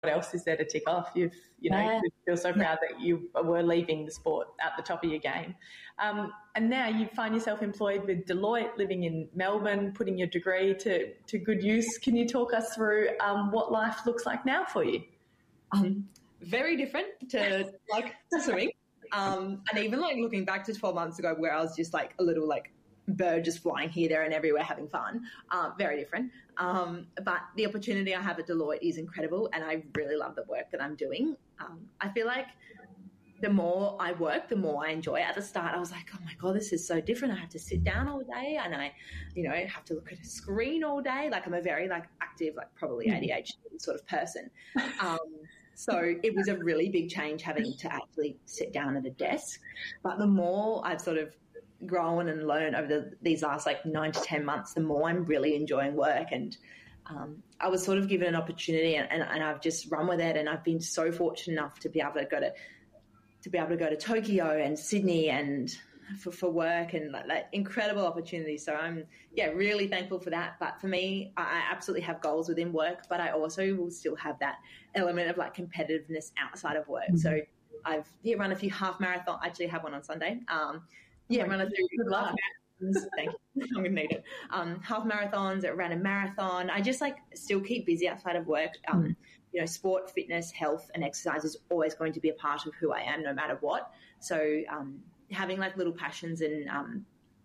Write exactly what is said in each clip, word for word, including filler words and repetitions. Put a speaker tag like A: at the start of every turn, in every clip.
A: else is there to tick off? You've, you know,
B: Yeah.
A: you feel so proud that you were leaving the sport at the top of your game. Um, and now you find yourself employed with Deloitte, living in Melbourne, putting your degree to, to good use. Can you talk us through um, what life looks like now for you?
B: Um, very different to like swimming. Um, and even like looking back to twelve months ago where I was just like a little like bird just flying here, there and everywhere having fun. Uh, very different. Um, but the opportunity I have at Deloitte is incredible and I really love the work that I'm doing. Um, I feel like the more I work, the more I enjoy it. At the start, I was like, oh my God, this is so different. I have to sit down all day and I, you know, have to look at a screen all day. Like I'm a very like active, like probably A D H D sort of person. Um, so it was a really big change having to actually sit down at a desk. But the more I've sort of grown and learned over the, these last like nine to ten months, the more I'm really enjoying work. And um, I was sort of given an opportunity and, and, and I've just run with it. And I've been so fortunate enough to be able to go to to be able to go to Tokyo and Sydney and for, for work and like, like incredible opportunities. So I'm, yeah, really thankful for that. But for me, I absolutely have goals within work, but I also will still have that element of like competitiveness outside of work. Mm-hmm. So I've yeah, run a few half marathon. I actually have one on Sunday. Um, yeah, oh run a few half marathons. Thank you. I'm going to need it. Um, half marathons, I ran a marathon. I just like still keep busy outside of work. Um, mm-hmm. You know, sport, fitness, health and exercise is always going to be a part of who I am no matter what. So um, having like little passions and um,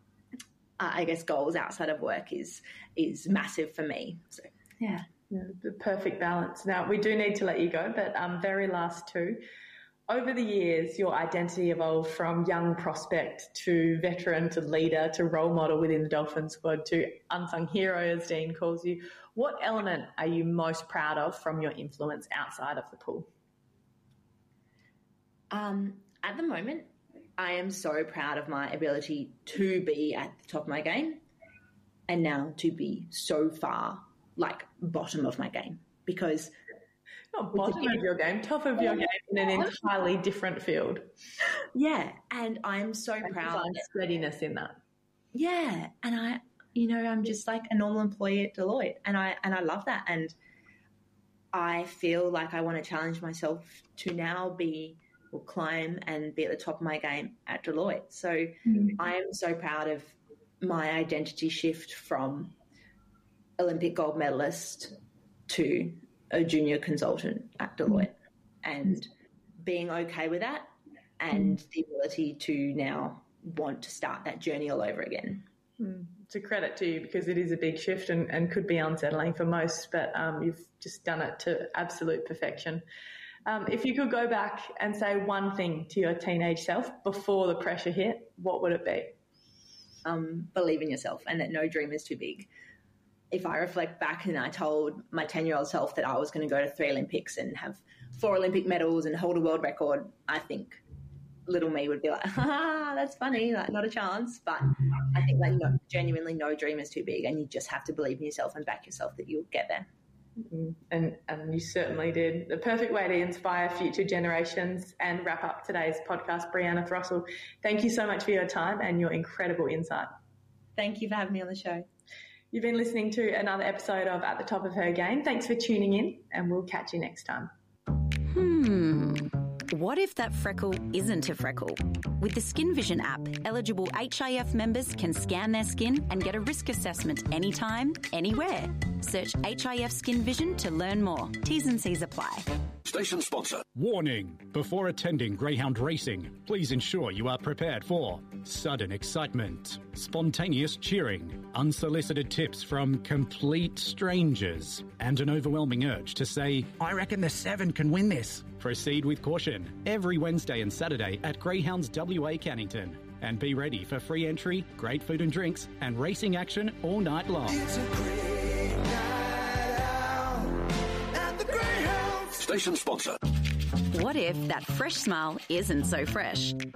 B: uh, I guess goals outside of work is is massive for me. So, yeah.
A: yeah. The perfect balance. Now, we do need to let you go, but um, very last two. Over the years, your identity evolved from young prospect to veteran to leader to role model within the Dolphin squad to unsung hero, as Dean calls you. What element are you most proud of from your influence outside of the pool?
B: Um, at the moment, I am so proud of my ability to be at the top of my game and now to be so far like bottom of my game because
A: not bottom of your game, top of your game in an entirely different field.
B: Yeah, and I'm so
A: and
B: proud.
A: Steadiness in that.
B: Yeah, and I, you know, I'm just like a normal employee at Deloitte, and I and I love that, and I feel like I want to challenge myself to now be or climb and be at the top of my game at Deloitte. So mm-hmm. I am so proud of my identity shift from Olympic gold medalist to a junior consultant at Deloitte and being okay with that and the ability to now want to start that journey all over again.
A: It's a credit to you because it is a big shift and, and could be unsettling for most, but um, you've just done it to absolute perfection. Um, if you could go back and say one thing to your teenage self before the pressure hit, what would it be?
B: Um, believe in yourself and that no dream is too big. If I reflect back and I told my ten-year-old self that I was going to go to three Olympics and have four Olympic medals and hold a world record, I think little me would be like, ha, that's funny, like not a chance. But I think like no, genuinely no dream is too big and you just have to believe in yourself and back yourself that you'll get there.
A: And, and you certainly did. The perfect way to inspire future generations and wrap up today's podcast. Brianna Throssell, thank you so much for your time and your incredible insight.
B: Thank you for having me on the show.
A: You've been listening to another episode of At the Top of Her Game. Thanks for tuning in and we'll catch you next time.
C: Hmm. What if that freckle isn't a freckle? With the Skin Vision app, eligible H I F members can scan their skin and get a risk assessment anytime, anywhere. Search H I F Skin Vision to learn more. T's and C's apply.
D: Station sponsor.
E: Warning. Before attending greyhound racing, please ensure you are prepared for sudden excitement, spontaneous cheering, unsolicited tips from complete strangers, and an overwhelming urge to say, I reckon the seven can win this. Proceed with caution every Wednesday and Saturday at Greyhounds W A Cannington. And be ready for free entry, great food and drinks, and racing action all night long.
D: It's a great night out at the Greyhounds. Station sponsor.
C: What if that fresh smile isn't so fresh?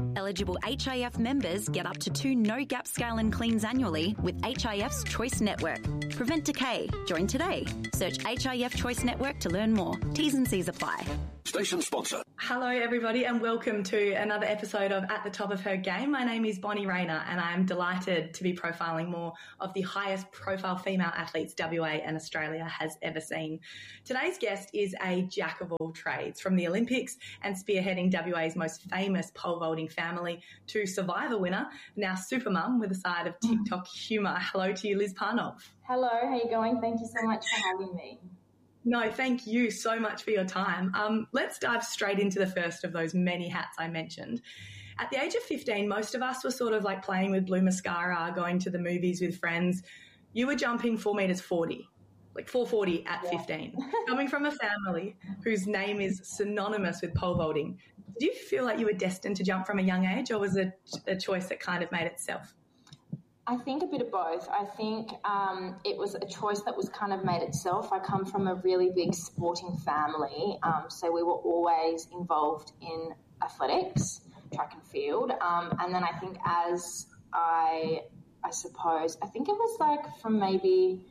C: Eligible H I F members get up to two no-gap scale and cleans annually with H I F's Choice Network. Prevent decay. Join today. Search H I F Choice Network to learn more. T's and C's apply.
F: Station sponsor.
A: Hello, everybody, and welcome to another episode of At the Top of Her Game. My name is Bonnie Rayner, and I am delighted to be profiling more of the highest profile female athletes W A and Australia has ever seen. Today's guest is a jack of all trades, from the Olympics and spearheading W A's most famous pole vaulting family to Survivor winner, now supermum with a side of TikTok humour. Hello to you, Liz Parnov.
G: Hello, how are you going? Thank you so much for having me.
A: No, thank you so much for your time. Um, let's dive straight into the first of those many hats I mentioned. At the age of fifteen, most of us were sort of like playing with blue mascara, going to the movies with friends. You were jumping four metres forty, like four forty at yeah. fifteen, coming from a family whose name is synonymous with pole vaulting. Did you feel like you were destined to jump from a young age, or was it a choice that kind of made itself?
G: I think a bit of both. I think um, it was a choice that was kind of made itself. I come from a really big sporting family, um, so we were always involved in athletics, track and field. Um, and then I think as I, I suppose, I think it was like from maybe,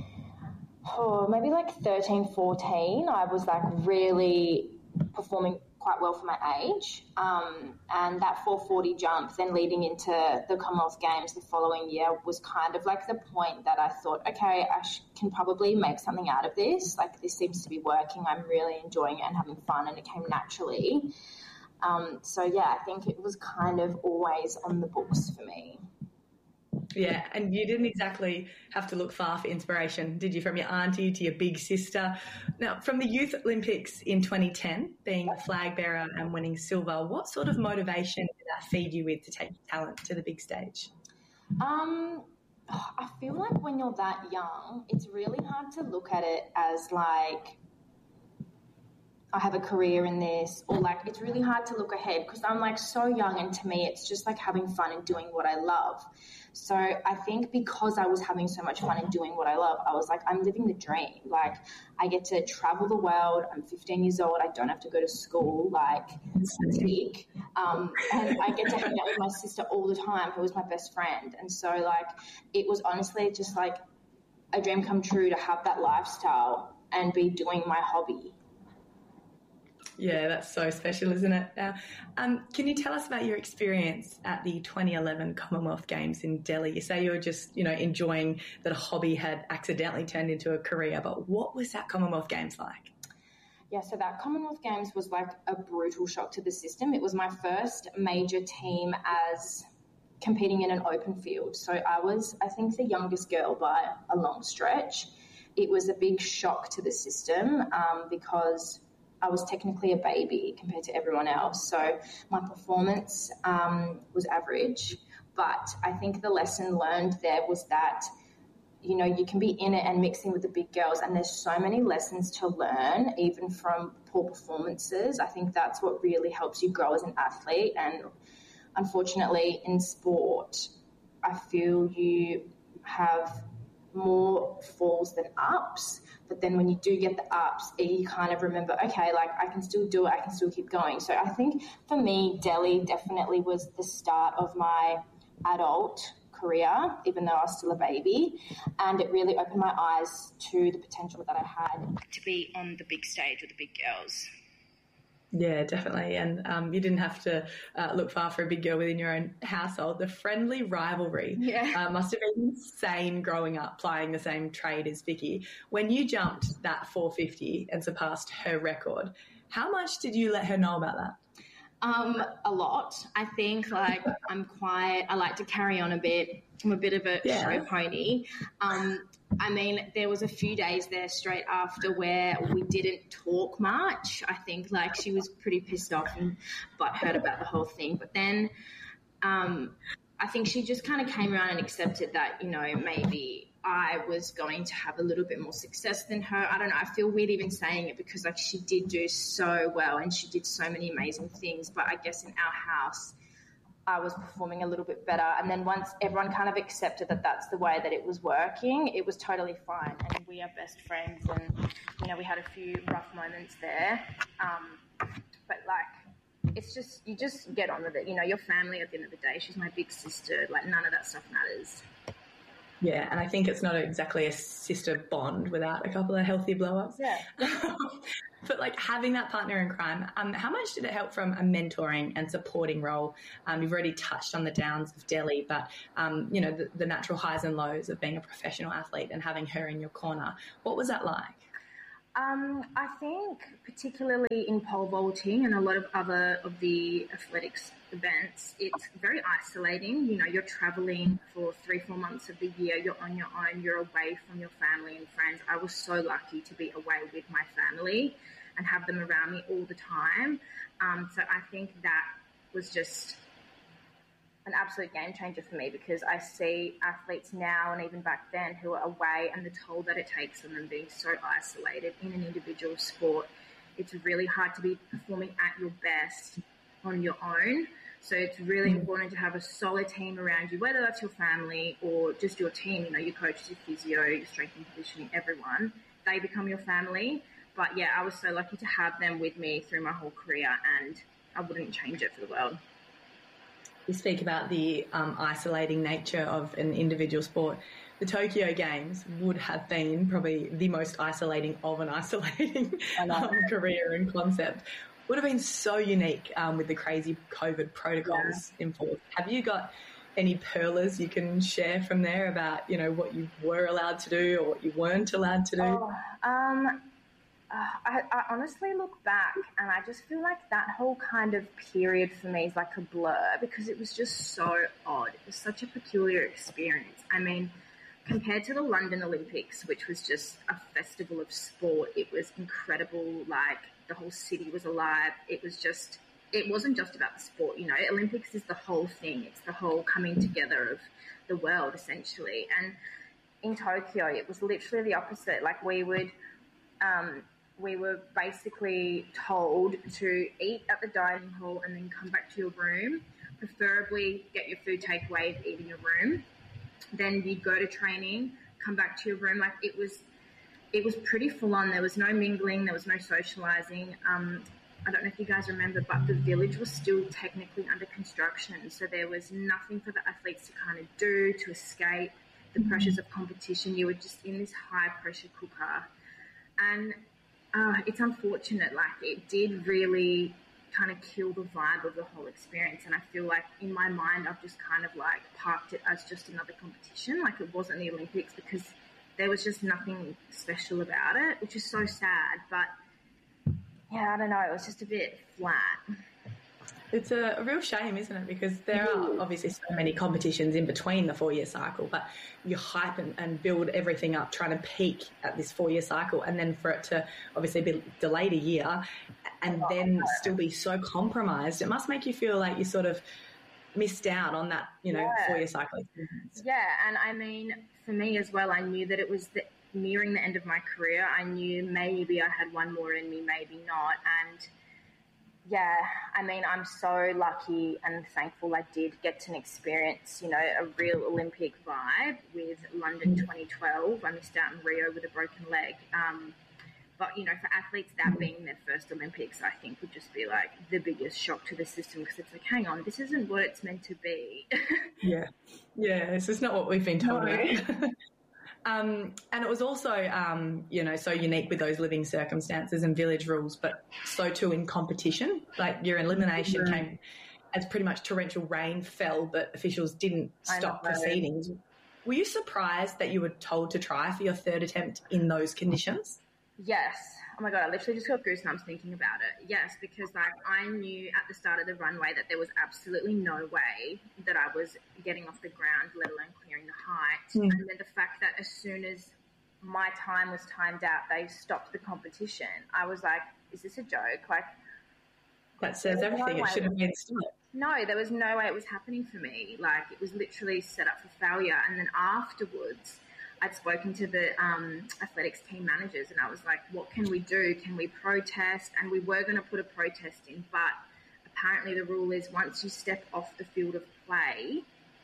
G: oh, maybe like thirteen, fourteen, I was like really performing quite well for my age, um, and that four forty jump then leading into the Commonwealth Games the following year was kind of like the point that I thought, okay, I sh- can probably make something out of this. Like, this seems to be working. I'm really enjoying it and having fun, and it came naturally. Um, so, yeah, I think it was kind of always on the books for me.
A: Yeah, and you didn't exactly have to look far for inspiration, did you, from your auntie to your big sister? Now, from the Youth Olympics in twenty ten, being the flag bearer and winning silver, what sort of motivation did that feed you with to take your talent to the big stage?
G: Um, I feel like when you're that young, it's really hard to look at it as like, I have a career in this, or like it's really hard to look ahead because I'm like so young, and to me it's just like having fun and doing what I love. So I think because I was having so much fun and doing what I love, I was like, I'm living the dream. Like, I get to travel the world. I'm fifteen years old. I don't have to go to school, like, speak. Um, and I get to hang out with my sister all the time, who was my best friend. And so, like, it was honestly just like a dream come true to have that lifestyle and be doing my hobby.
A: Yeah, that's so special, isn't it? Uh, um, can you tell us about your experience at the twenty eleven Commonwealth Games in Delhi? You say you were just, you know, enjoying that a hobby had accidentally turned into a career, but what was that Commonwealth Games like?
G: Yeah, so that Commonwealth Games was like a brutal shock to the system. It was my first major team as competing in an open field. So I was, I think, the youngest girl by a long stretch. It was a big shock to the system um, because I was technically a baby compared to everyone else. So my performance um, was average, but I think the lesson learned there was that, you know, you can be in it and mixing with the big girls, and there's so many lessons to learn, even from poor performances. I think that's what really helps you grow as an athlete. And unfortunately in sport, I feel you have more falls than ups. But then when you do get the ups, you kind of remember, okay, like I can still do it, I can still keep going. So I think for me, Delhi definitely was the start of my adult career, even though I was still a baby. And it really opened my eyes to the potential that I had to be on the big stage with the big girls.
A: Yeah, definitely. And um, you didn't have to uh, look far for a big girl within your own household. The friendly rivalry
G: yeah.
A: uh, must have been insane growing up playing the same trade as Vicky. When you jumped that four fifty and surpassed her record, how much did you let her know about that?
G: Um, a lot. I think like I'm quite, I like to carry on a bit. I'm a bit of a yeah. show pony. Um, I mean, there was a few days there straight after where we didn't talk much. I think like she was pretty pissed off and butthurt about the whole thing. But then um, I think she just kind of came around and accepted that, you know, maybe I was going to have a little bit more success than her. I don't know. I feel weird even saying it because like she did do so well and she did so many amazing things. But I guess in our house, I was performing a little bit better. And then once everyone kind of accepted that that's the way that it was working, it was totally fine. And we are best friends and, you know, we had a few rough moments there. Um, but like, it's just, you just get on with it. You know, your family at the end of the day, she's my big sister. Like, none of that stuff matters.
A: Yeah, and I think it's not exactly a sister bond without a couple of healthy blow-ups.
G: Yeah.
A: But, like, having that partner in crime, um, how much did it help from a mentoring and supporting role? Um, you've already touched on the downs of Delhi, but, um, you know, the, the natural highs and lows of being a professional athlete and having her in your corner. What was that like?
G: Um, I think particularly in pole vaulting and a lot of other of the athletics events, it's very isolating. You know, you're traveling for three, four months of the year. You're on your own. You're away from your family and friends. I was so lucky to be away with my family and have them around me all the time. Um, so I think that was just an absolute game changer for me, because I see athletes now and even back then who are away, and the toll that it takes on them being so isolated in an individual sport. It's really hard to be performing at your best on your own. So it's really mm. important to have a solid team around you, whether that's your family or just your team, you know, your coaches, your physio, your strength and conditioning, everyone. They become your family. But yeah, I was so lucky to have them with me through my whole career, and I wouldn't change it for the world.
A: You speak about the um, isolating nature of an individual sport. The Tokyo Games would have been probably the most isolating of an isolating um, career and concept. Would have been so unique um, with the crazy COVID protocols yeah. enforced. Have you got any pearlers you can share from there about, you know, what you were allowed to do or what you weren't allowed to do?
G: Oh, um, uh, I, I honestly look back and I just feel like that whole kind of period for me is like a blur, because it was just so odd. It was such a peculiar experience. I mean, compared to the London Olympics, which was just a festival of sport, it was incredible. Like, the whole city was alive. It was just, it wasn't just about the sport, you know. Olympics is the whole thing. It's the whole coming together of the world, essentially. And in Tokyo, it was literally the opposite. Like, we would, um, we were basically told to eat at the dining hall and then come back to your room, preferably get your food takeaway and eat in your room. Then you'd go to training, come back to your room. Like, it was, it was pretty full on. There was no mingling. There was no socializing. Um, I don't know if you guys remember, but the village was still technically under construction. So there was nothing for the athletes to kind of do to escape the pressures of competition. You were just in this high pressure cooker. And uh, it's unfortunate. Like, it did really kind of kill the vibe of the whole experience. And I feel like in my mind, I've just kind of like parked it as just another competition. Like, it wasn't the Olympics, because there was just nothing special about it, which is so sad. But yeah, I don't know. It was just a bit flat.
A: It's a, a real shame, isn't it? Because there are obviously so many competitions in between the four-year cycle, but you hype and, and build everything up trying to peak at this four-year cycle, and then for it to obviously be delayed a year and then still be so compromised, it must make you feel like you sort of missed out on that, you know,
G: yeah.
A: four-year cycle experience.
G: Yeah, and I mean, for me as well, I knew that it was the, nearing the end of my career. I knew maybe I had one more in me, maybe not. And yeah, I mean, I'm so lucky and thankful I did get to experience, you know, a real Olympic vibe with London twenty twelve. I missed out in Rio with a broken leg. Um, but, you know, for athletes, that being their first Olympics, I think would just be like the biggest shock to the system, because it's like, hang on, this isn't what it's meant to be.
A: yeah. Yeah, this is not what we've been told
G: No.
A: about. Um, and it was also, um, you know, so unique with those living circumstances and village rules, but so too in competition. Like, your elimination
G: Yeah.
A: came as pretty much torrential rain fell, but officials didn't stop proceedings. Were you surprised that you were told to try for your third attempt in those conditions?
G: Yes. Oh my God, I literally just got goosebumps thinking about it. Yes, because like I knew at the start of the runway that there was absolutely no way that I was getting off the ground, let alone clearing the height. Mm. And then the fact that as soon as my time was timed out, they stopped the competition. I was like, is this a joke? Like,
A: that says everything. No, it should have been stopped.
G: No, there was no way it was happening for me. Like, it was literally set up for failure. And then afterwards, I'd spoken to the um, athletics team managers and I was like, what can we do? Can we protest? And we were going to put a protest in, but apparently the rule is once you step off the field of play,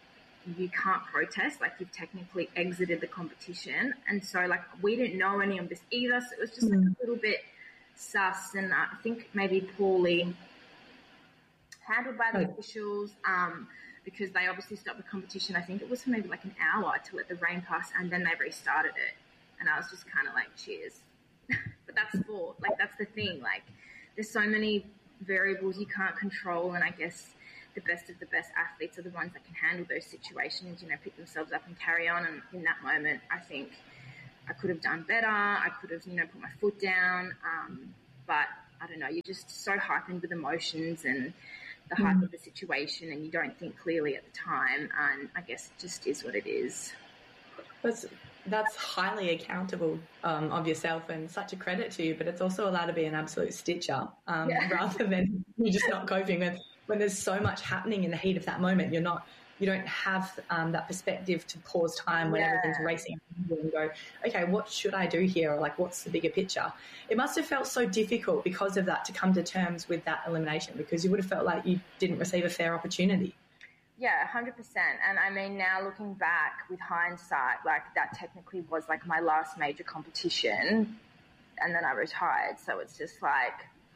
G: you can't protest. Like, you've technically exited the competition. And so, like, we didn't know any of this either. So it was just like a little bit sus. And I think maybe Paulie handled by the officials um, because they obviously stopped the competition. I think it was for maybe like an hour to let the rain pass, and then they restarted it. And I was just kind of like, cheers. But that's sport. Like, that's the thing. Like, there's so many variables you can't control, and I guess the best of the best athletes are the ones that can handle those situations, you know, pick themselves up and carry on. And in that moment, I think I could have done better. I could have, you know, put my foot down. Um, but I don't know, you're just so heightened with emotions and the hype mm. of the situation, and you don't think clearly at the time. And I guess it just is what it is.
A: That's, that's highly accountable um, of yourself and such a credit to you, but it's also allowed to be an absolute stitcher um, yeah. rather than you just not coping. When, when there's so much happening in the heat of that moment, you're not, you don't have um, that perspective to pause time when yeah. everything's racing and go, okay, what should I do here? Or like, what's the bigger picture? It must have felt so difficult because of that to come to terms with that elimination, because you would have felt like you didn't receive a fair opportunity.
G: Yeah, one hundred percent. And I mean, now looking back with hindsight, like that technically was like my last major competition, and then I retired. So it's just like,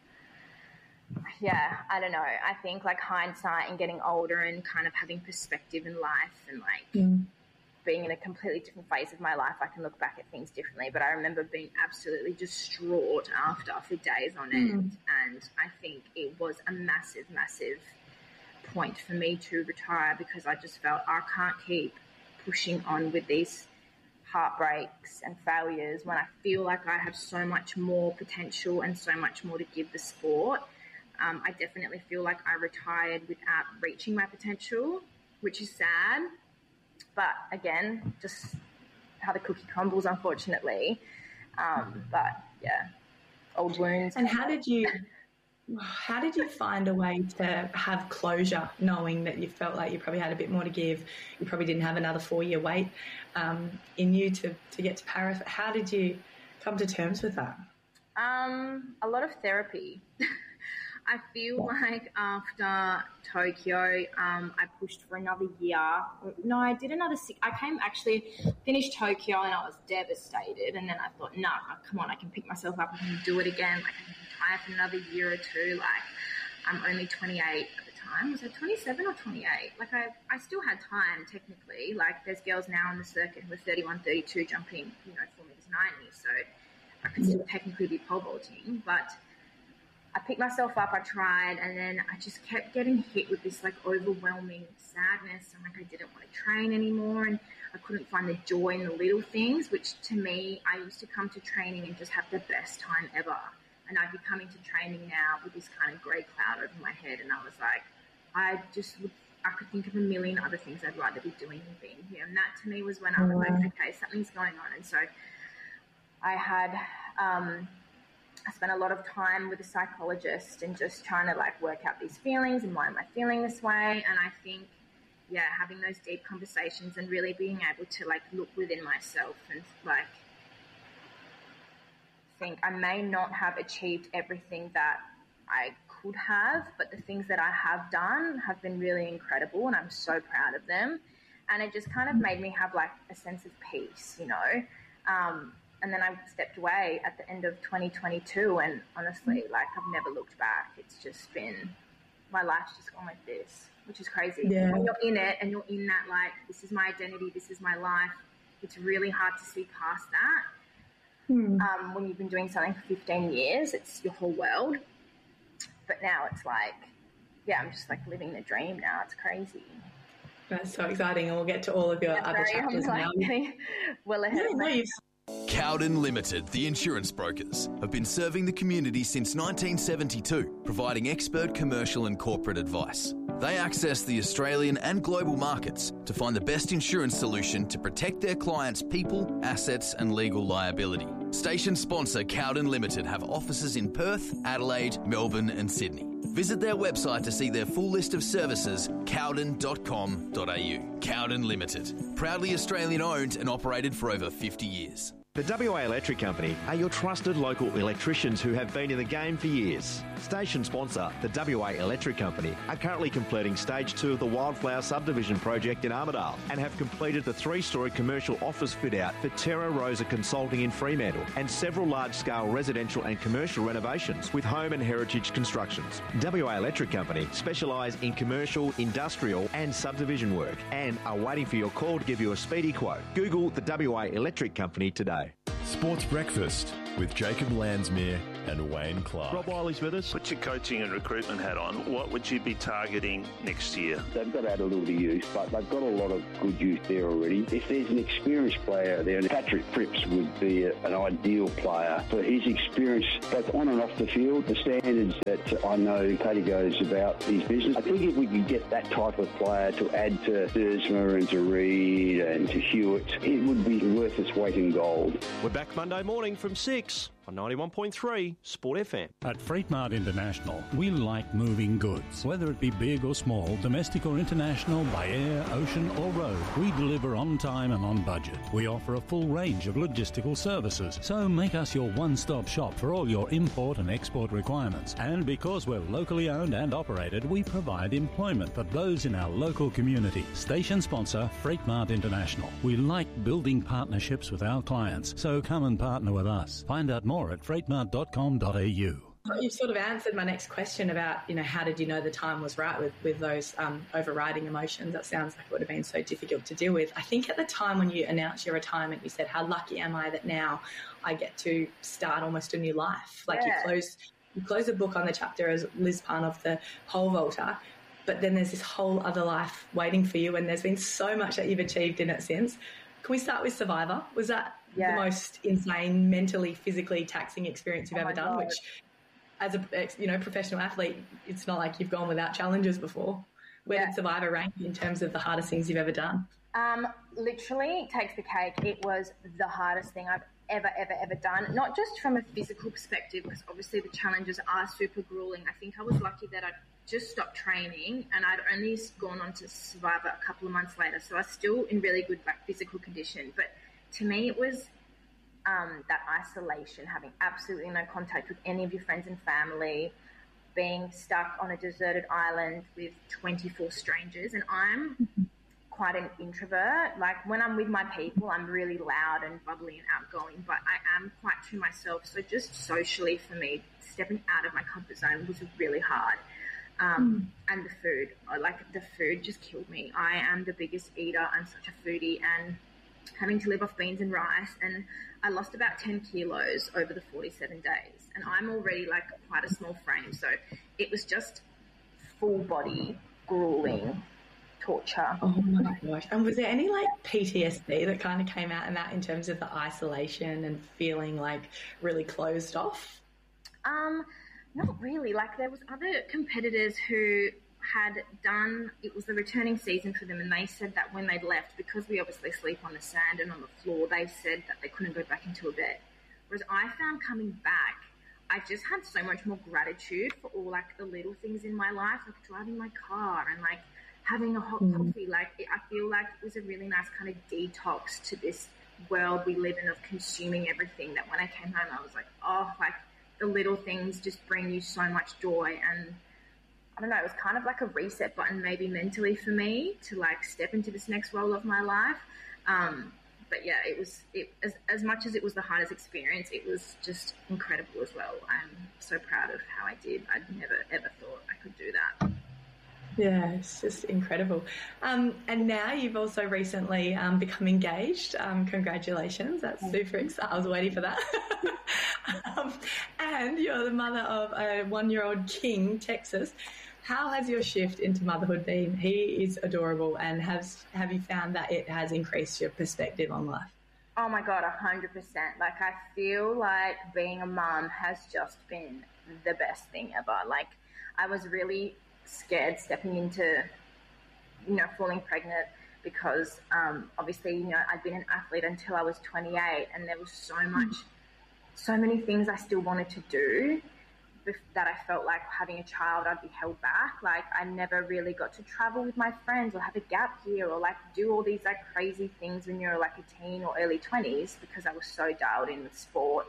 G: yeah, I don't know. I think like hindsight and getting older and kind of having perspective in life and like mm. being in a completely different phase of my life, I can look back at things differently. But I remember being absolutely distraught after for days on end. Mm. And I think it was a massive, massive point for me to retire, because I just felt I can't keep pushing on with these heartbreaks and failures when I feel like I have so much more potential and so much more to give the sport. Um, I definitely feel like I retired without reaching my potential, which is sad. But again, just how the cookie crumbles, unfortunately. Um, but yeah, old wounds.
A: And how did you... How did you find a way to have closure, knowing that you felt like you probably had a bit more to give? You probably didn't have another four-year wait um, in you to, to get to Paris. How did you come to terms with that?
G: Um, a lot of therapy. I feel like after Tokyo, um, I pushed for another year. No, I did another six. I came actually, finished Tokyo and I was devastated. And then I thought, nah, come on, I can pick myself up. I can do it again. Like, I can retire for another year or two. Like, I'm only twenty-eight at the time. Was I twenty-seven or twenty-eight? Like, I, I still had time, technically. Like, there's girls now on the circuit who are thirty-one, thirty-two jumping, you know, four meters ninety. So I could still technically be pole vaulting. But I picked myself up, I tried, and then I just kept getting hit with this, like, overwhelming sadness. And, like, I didn't want to train anymore, and I couldn't find the joy in the little things, which, to me, I used to come to training and just have the best time ever. And I'd be coming to training now with this kind of grey cloud over my head, and I was like, I just would, I could think of a million other things I'd rather be doing than being here. And that, to me, was when I was like, okay, something's going on. And so I had... Um, I spent a lot of time with a psychologist and just trying to like work out these feelings and why am I feeling this way. And I think, yeah, having those deep conversations and really being able to like look within myself and like think I may not have achieved everything that I could have, but the things that I have done have been really incredible and I'm so proud of them. And it just kind of made me have like a sense of peace, you know. Um, And then I stepped away at the end of twenty twenty-two, and honestly, like, I've never looked back. It's just been, my life's just gone like this, which is crazy. Yeah. When you're in it and you're in that, like, this is my identity, this is my life, it's really hard to see past that. Hmm. Um, when you've been doing something for fifteen years, it's your whole world. But now it's like, yeah, I'm just, like, living the dream now. It's crazy.
A: That's so exciting, and we'll get to all of your
G: yeah,
A: other
G: sorry,
A: chapters
G: I'm
A: now.
G: Like, well ahead
A: yeah,
G: of
A: no,
G: me.
F: Cowden Limited, the insurance brokers, have been serving the community since nineteen seventy-two, providing expert commercial and corporate advice. They access the Australian and global markets to find the best insurance solution to protect their clients' people, assets and legal liability. Station sponsor Cowden Limited have offices in Perth, Adelaide, Melbourne and Sydney. Visit their website to see their full list of services, cowden dot com dot a u. Cowden Limited, proudly Australian owned and operated for over fifty years.
H: The W A Electric Company are your trusted local electricians who have been in the game for years. Station sponsor, the W A Electric Company, are currently completing stage two of the Wildflower Subdivision project in Armidale and have completed the three-storey commercial office fit-out for Terra Rosa Consulting in Fremantle and several large-scale residential and commercial renovations with home and heritage constructions. W A Electric Company specialise in commercial, industrial and subdivision work and are waiting for your call to give you a speedy quote. Google the W A Electric Company today.
I: Sports Breakfast with Jacob Landsmere and Wayne Clark.
J: Rob Wiley's with us. Put your coaching and recruitment hat on. What would you be targeting next year?
K: They've got to add a little to youth, but they've got a lot of good youth there already. If there's an experienced player there, Patrick Cripps would be a, an ideal player for his experience, both on and off the field, the standards that I know Paddy goes about his business. I think if we could get that type of player to add to Dersma and to Reid and to Hewitt, it would be worth its weight in gold.
L: We're back Monday morning from six on ninety-one point three Sport F M.
E: At Freight Mart International, we like moving goods. Whether it be big or small, domestic or international, by air, ocean or road, we deliver on time and on budget. We offer a full range of logistical services, so make us your one-stop shop for all your import and export requirements. And because we're locally owned and operated, we provide employment for those in our local community. Station sponsor, Freight Mart International. We like building partnerships with our clients, so come and partner with us. Find out more at freight mart dot com dot a u.
A: You've sort of answered my next question about, you know, how did you know the time was right with, with those um, overriding emotions? That sounds like it would have been so difficult to deal with. I think at the time when you announced your retirement, you said, how lucky am I that now I get to start almost a new life? Like yeah. you close you close a book on the chapter as Liz Parnoff, the pole vaulter, but then there's this whole other life waiting for you, and there's been so much that you've achieved in it since. Can we start with Survivor? Was that yeah. the most insane, mentally, physically taxing experience you've oh ever done? God. Which, as a you know professional athlete, it's not like you've gone without challenges before. Where yeah. did Survivor rank in terms of the hardest things you've ever done?
G: Um, literally takes the cake. It was the hardest thing I've ever, ever, ever done. Not just from a physical perspective, because obviously the challenges are super grueling. I think I was lucky that I'd just stopped training and I'd only gone on to Survivor a couple of months later, so I was still in really good like physical condition. But to me, it was um, that isolation, having absolutely no contact with any of your friends and family, being stuck on a deserted island with twenty-four strangers. And I'm quite an introvert. Like when I'm with my people, I'm really loud and bubbly and outgoing, but I am quite to myself. So just socially for me, stepping out of my comfort zone was really hard. Um, mm. And the food, like the food just killed me. I am the biggest eater. I'm such a foodie, and having to live off beans and rice. And I lost about ten kilos over the forty-seven days. And I'm already like quite a small frame. So it was just full body grueling torture.
A: Oh my gosh. And was there any like P T S D that kind of came out in that in terms of the isolation and feeling like really closed off?
G: Um, Not really. Like there was other competitors who had done, it was the returning season for them, and they said that when they'd left, because we obviously sleep on the sand and on the floor, they said that they couldn't go back into a bed. Whereas I found coming back, I just had so much more gratitude for all like the little things in my life, like driving my car and like having a hot mm. coffee. Like it, I feel like it was a really nice kind of detox to this world we live in of consuming everything, that when I came home, I was like, oh, like, the little things just bring you so much joy. And I don't know, it was kind of like a reset button maybe mentally for me to like step into this next role of my life. Um, but yeah, it was, it, as, as much as it was the hardest experience, it was just incredible as well. I'm so proud of how I did. I'd never ever thought I could do that.
A: Yeah, it's just incredible. Um, and now you've also recently um, become engaged. Um, congratulations. That's super exciting. I was waiting for that. um, and you're the mother of a one-year-old King, Texas. How has your shift into motherhood been? He is adorable, and has have you found that it has increased your perspective on life?
G: Oh my God, one hundred percent. Like I feel like being a mum has just been the best thing ever. Like I was really scared stepping into, you know, falling pregnant because um, obviously, you know, I'd been an athlete until I was twenty-eight, and there was so much, so many things I still wanted to do. that I felt like having a child I'd be held back. Like I never really got to travel with my friends or have a gap year or like do all these like crazy things when you're like a teen or early twenties because I was so dialed in with sport.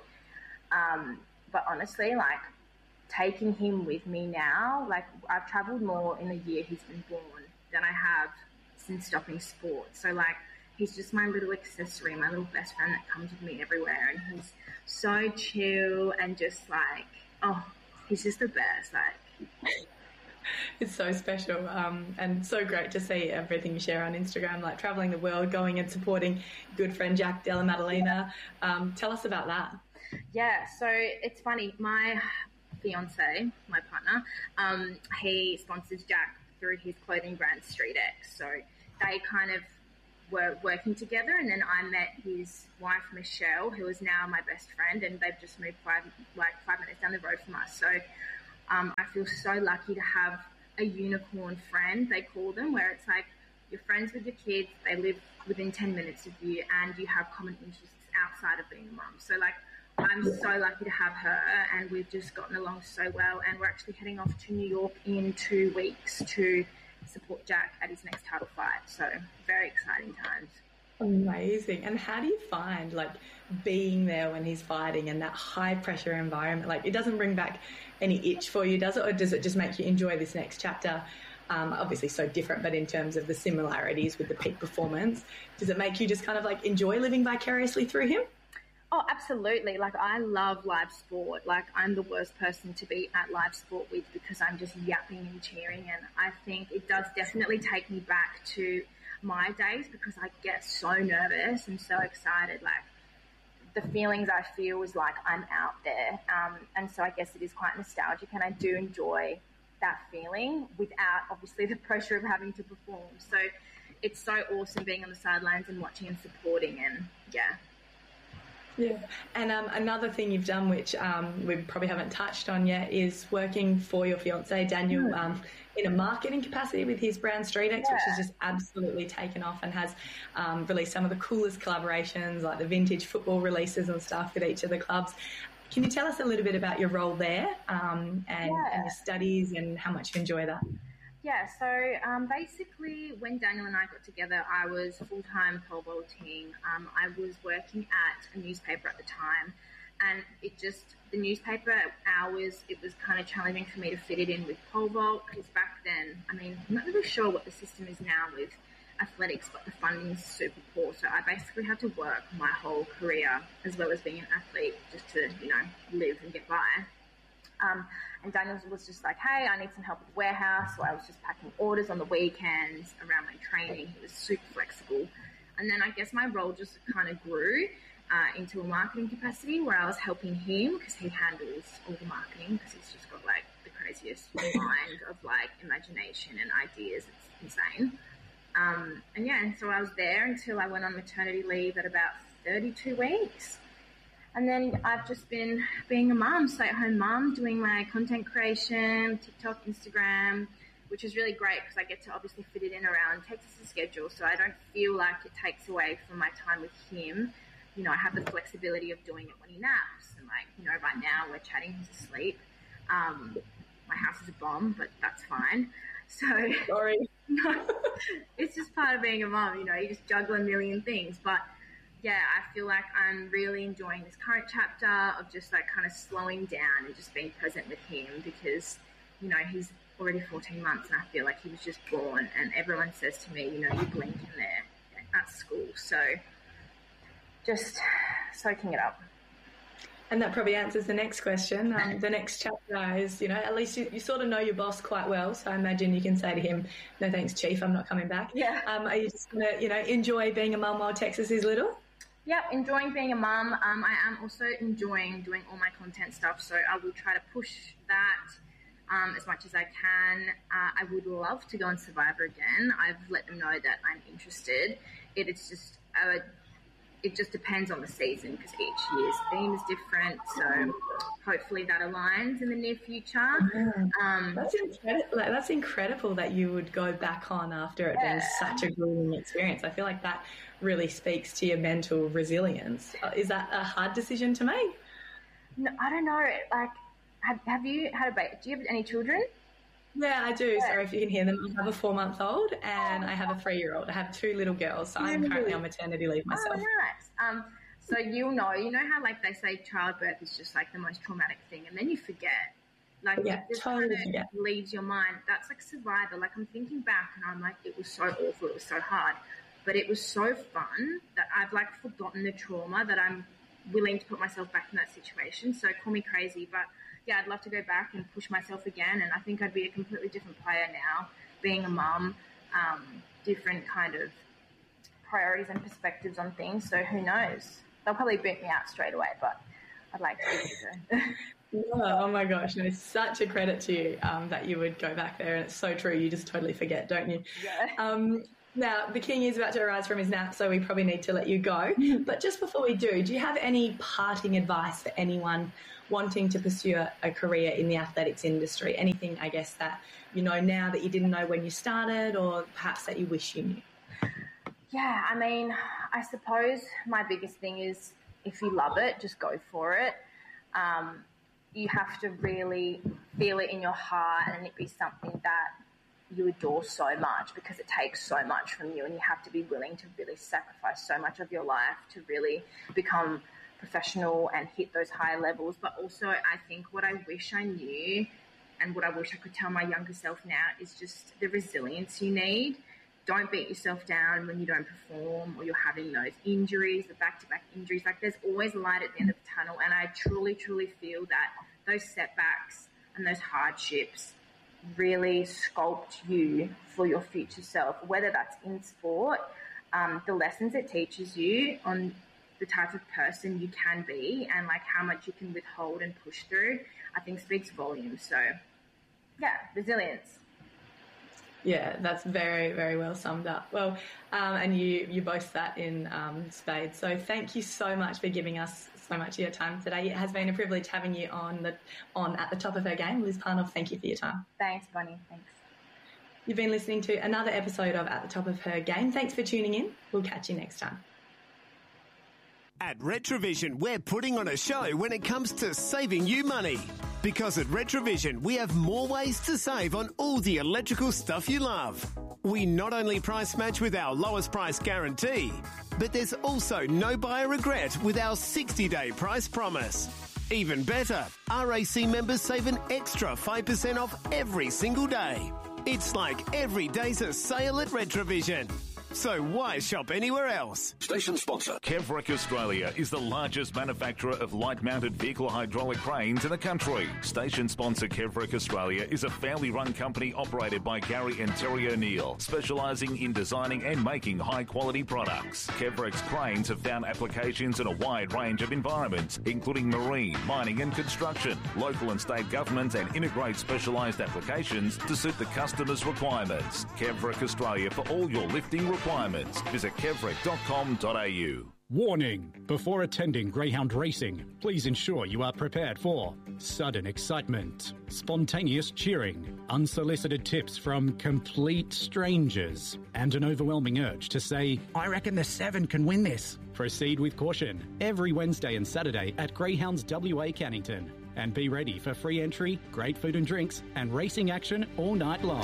G: Um, but honestly, like taking him with me now, like I've traveled more in the year he's been born than I have since stopping sport. So like he's just my little accessory, my little best friend that comes with me everywhere, and he's so chill and just like, oh, he's just the best. Like,
A: it's so special, um, and so great to see everything you share on Instagram, like traveling the world, going and supporting good friend Jack Della Maddalena. Um, tell us about that.
G: Yeah, so it's funny. My fiance, my partner, um, he sponsors Jack through his clothing brand StreetX. So they kind of were working together, and then I met his wife Michelle, who is now my best friend, and they've just moved five like five minutes down the road from us. So um, I feel so lucky to have a unicorn friend, they call them, where it's like you're friends with your kids, they live within ten minutes of you, and you have common interests outside of being a mum. So like I'm so lucky to have her, and we've just gotten along so well, and we're actually heading off to New York in two weeks to support Jack at his next title fight. So very exciting times.
A: Amazing. And how do you find like being there when he's fighting and that high pressure environment? Like it doesn't bring back any itch for you, does it? Or does it just make you enjoy this next chapter? Um, obviously so different, but in terms of the similarities with the peak performance, does it make you just kind of like enjoy living vicariously through him?
G: Oh, absolutely. Like, I love live sport. Like, I'm the worst person to be at live sport with because I'm just yapping and cheering. And I think it does definitely take me back to my days because I get so nervous and so excited. Like, the feelings I feel is like I'm out there. Um, and so I guess it is quite nostalgic, and I do enjoy that feeling without, obviously, the pressure of having to perform. So it's so awesome being on the sidelines and watching and supporting, and, yeah.
A: Yeah, and um, another thing you've done, which um, we probably haven't touched on yet, is working for your fiancé, Daniel, um, in a marketing capacity with his brand StreetX, yeah. which has just absolutely taken off and has um, released some of the coolest collaborations, like the vintage football releases and stuff with each of the clubs. Can you tell us a little bit about your role there um, and,
G: yeah.
A: and your studies and how much you enjoy that?
G: Yeah, so um, basically when Daniel and I got together, I was full-time pole vaulting. Um, I was working at a newspaper at the time, and it just, the newspaper hours, it was kind of challenging for me to fit it in with pole vault, because back then, I mean, I'm not really sure what the system is now with athletics, but the funding is super poor. So I basically had to work my whole career as well as being an athlete just to, you know, live and get by. Um, and Daniel was just like, hey, I need some help with warehouse. So I was just packing orders on the weekends around my training. He was super flexible. And then I guess my role just kind of grew uh, into a marketing capacity where I was helping him because he handles all the marketing because he's just got like the craziest mind of like imagination and ideas. It's insane. Um, and yeah, and so I was there until I went on maternity leave at about thirty-two weeks. And then I've just been being a mum, stay-at-home mum, doing my content creation, TikTok, Instagram, which is really great because I get to obviously fit it in around Texas's schedule, so I don't feel like it takes away from my time with him. You know, I have the flexibility of doing it when he naps. And, like, you know, right now we're chatting, he's asleep. Um, my house is a bomb, but that's fine. So,
A: sorry.
G: No, it's just part of being a mum, you know, you just juggle a million things. But yeah, I feel like I'm really enjoying this current chapter of just like kind of slowing down and just being present with him because, you know, he's already fourteen months and I feel like he was just born, and everyone says to me, you know, you blink in there at school. So just soaking it up.
A: And that probably answers the next question. Um, the next chapter is, you know, at least you, you sort of know your boss quite well. So I imagine you can say to him, no thanks, Chief, I'm not coming back.
G: Yeah.
A: Um, are you just going to, you know, enjoy being a mum while Texas is little?
G: Yep, enjoying being a mum. Um, I am also enjoying doing all my content stuff. So I will try to push that um, as much as I can. Uh, I would love to go on Survivor again. I've let them know that I'm interested. It is just... Uh, It just depends on the season because each year's theme is different. So hopefully that aligns in the near future.
A: Yeah.
G: Um,
A: that's, incredible. Like, that's incredible that you would go back on after it
G: yeah.
A: being such a grueling experience. I feel like that really speaks to your mental resilience. Uh, is that a hard decision to make?
G: No, I don't know. Like, have, have you had a baby? Do you have any children?
A: Yeah, I do. Yeah. Sorry if you can hear them. I have a four-month-old and I have a three-year-old. I have two little girls, so I'm currently on maternity leave myself.
G: Oh, nice. Um, so you'll know, you know how like they say childbirth is just like the most traumatic thing, and then you forget. Like
A: yeah,
G: it just
A: totally
G: kind of leaves your mind. That's like Survivor. Like I'm thinking back and I'm like, it was so awful. It was so hard, but it was so fun that I've like forgotten the trauma that I'm willing to put myself back in that situation. So call me crazy, but yeah, I'd love to go back and push myself again. And I think I'd be a completely different player now, being a mum, um, different kind of priorities and perspectives on things. So who knows? They'll probably boot me out straight away, but I'd like to give it a
A: go. Oh my gosh, and it's such a credit to you um, that you would go back there, and it's so true. You just totally forget, don't you?
G: Yeah.
A: Um, now, the king is about to arise from his nap, so we probably need to let you go. But just before we do, do you have any parting advice for anyone wanting to pursue a, a career in the athletics industry? Anything, I guess, that you know now that you didn't know when you started, or perhaps that you wish you knew?
G: Yeah, I mean, I suppose my biggest thing is if you love it, just go for it. Um, you have to really feel it in your heart and it be something that you adore so much, because it takes so much from you, and you have to be willing to really sacrifice so much of your life to really become professional and hit those higher levels. But also, I think what I wish I knew and what I wish I could tell my younger self now is just the resilience you need. Don't beat yourself down when you don't perform or you're having those injuries, the back-to-back injuries. Like, there's always light at the end of the tunnel, and I truly, truly feel that those setbacks and those hardships really sculpt you for your future self, whether that's in sport, um, the lessons it teaches you on the type of person you can be and like how much you can withhold and push through, I think speaks volumes. So yeah, resilience.
A: Yeah, that's very, very well summed up. Well, um, and you, you boast that in um, spades. So thank you so much for giving us so much of your time today. It has been a privilege having you on the on At the Top of Her Game. Liz Parnoff, thank you for your time.
G: Thanks, Bonnie. Thanks.
A: You've been listening to another episode of At the Top of Her Game. Thanks for tuning in. We'll catch you next time.
M: At Retrovision, we're putting on a show when it comes to saving you money. Because at Retrovision, we have more ways to save on all the electrical stuff you love. We not only price match with our lowest price guarantee, but there's also no buyer regret with our sixty-day price promise. Even better, R A C members save an extra five percent off every single day. It's like every day's a sale at Retrovision. So why shop anywhere else?
N: Station sponsor. Kevrec Australia is the largest manufacturer of light-mounted vehicle hydraulic cranes in the country. Station sponsor Kevrec Australia is a family-run company operated by Gary and Terry O'Neill, specialising in designing and making high-quality products. Kevrec's cranes have found applications in a wide range of environments, including marine, mining and construction, local and state governments, and integrate specialised applications to suit the customer's requirements. Kevrec Australia for all your lifting requirements. Requirements. Visit kevrec dot com dot a u.
E: Warning! Before attending greyhound racing, please ensure you are prepared for sudden excitement, spontaneous cheering, unsolicited tips from complete strangers, and an overwhelming urge to say, I reckon the seven can win this. Proceed with caution every Wednesday and Saturday at Greyhounds W A Cannington. And be ready for free entry, great food and drinks, and racing action all night long.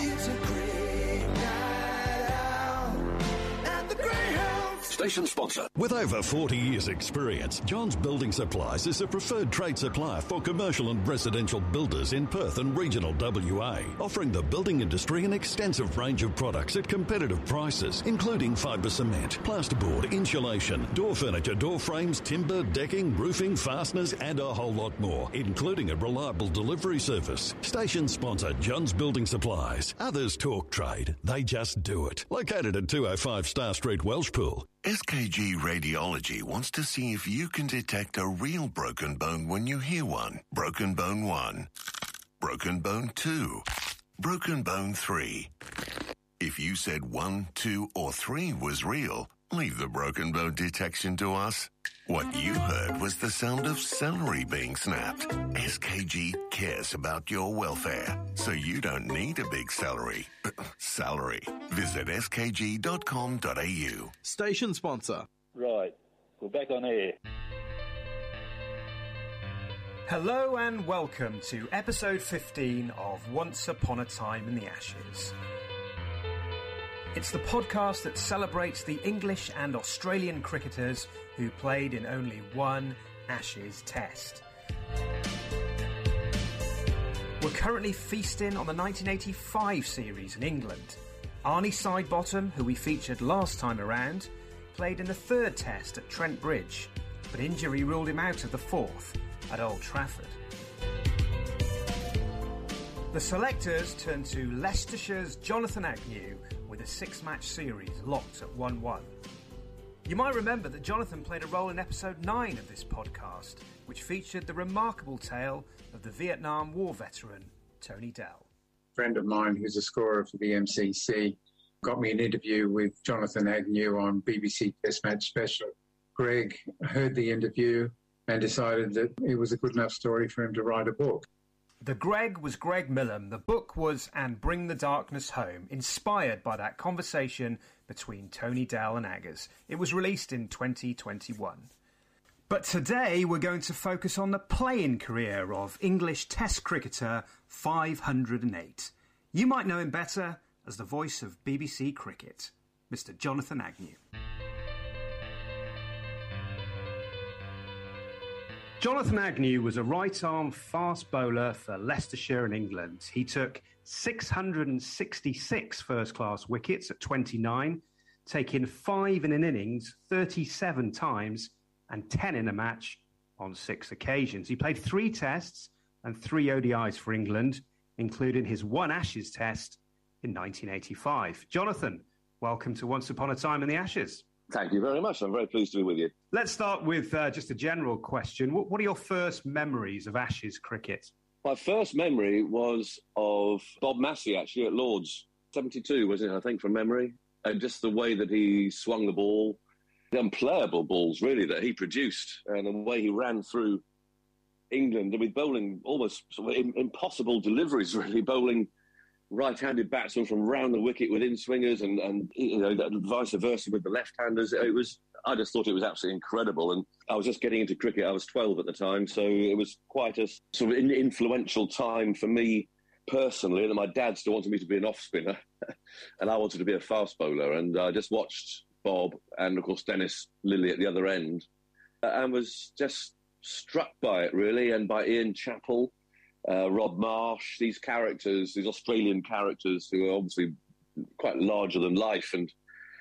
N: Station sponsor.
O: With over forty years' experience, John's Building Supplies is a preferred trade supplier for commercial and residential builders in Perth and regional W A, offering the building industry an extensive range of products at competitive prices, including fibre cement, plasterboard, insulation, door furniture, door frames, timber, decking, roofing, fasteners, and a whole lot more, including a reliable delivery service. Station sponsor John's Building Supplies. Others talk trade, they just do it. Located at two oh five Star Street, Welshpool.
P: S K G Radiology wants to see if you can detect a real broken bone when you hear one. Broken bone one. Broken bone two. Broken bone three. If you said one, two, or three was real, leave the broken bone detection to us. What you heard was the sound of celery being snapped. S K G cares about your welfare, so you don't need a big celery. Salary. Visit s k g dot com dot a u.
Q: Station sponsor.
R: Right, we're back on air.
Q: Hello and welcome to episode fifteen of Once Upon a Time in the Ashes. It's the podcast that celebrates the English and Australian cricketers who played in only one Ashes test. We're currently feasting on the nineteen eighty-five series in England. Arnie Sidebottom, who we featured last time around, played in the third test at Trent Bridge, but injury ruled him out of the fourth at Old Trafford. The selectors turned to Leicestershire's Jonathan Agnew with a six-match series locked at one one. You might remember that Jonathan played a role in episode nine of this podcast, which featured the remarkable tale of the Vietnam War veteran, Tony Dell.
R: A friend of mine who's a scorer for the M C C got me an interview with Jonathan Agnew on B B C Test Match Special. Greg heard the interview and decided that it was a good enough story for him to write a book.
Q: The Greg was Greg Millam. The book was And Bring the Darkness Home, inspired by that conversation between Tony Dell and Aggers. It was released in twenty twenty-one. But today we're going to focus on the playing career of English Test cricketer five hundred eight. You might know him better as the voice of B B C Cricket, Mister Jonathan Agnew. Jonathan Agnew was a right-arm fast bowler for Leicestershire in England. He took six hundred sixty-six first-class wickets at twenty-nine, taking five in an innings thirty-seven times and ten in a match on six occasions. He played three tests and three O D Is for England, including his one Ashes test in nineteen eighty-five. Jonathan, welcome to Once Upon a Time in the Ashes.
S: Thank you very much. I'm very pleased to be with you.
Q: Let's start with uh, just a general question. What, what are your first memories of Ashes cricket?
S: My first memory was of Bob Massey, actually, at Lord's. seventy-two, was it, I think, from memory? And just the way that he swung the ball, the unplayable balls, really, that he produced, and the way he ran through England with bowling almost sort of impossible deliveries, really, bowling right-handed batsmen from round the wicket with in-swingers and, and you know, vice versa with the left-handers. It was, I just thought it was absolutely incredible. And I was just getting into cricket. I was twelve at the time, so it was quite a sort of influential time for me personally. And my dad still wanted me to be an off-spinner, and I wanted to be a fast bowler. And I just watched Bob and, of course, Dennis Lillee at the other end, and was just struck by it, really, and by Ian Chappell. Uh, Rob Marsh, these characters, these Australian characters who are obviously quite larger than life and,